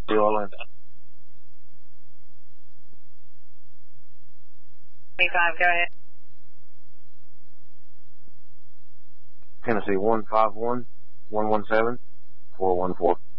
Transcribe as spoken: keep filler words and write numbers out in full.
Orlando. twenty-five, go ahead. Tennessee one five one one one seven four one four.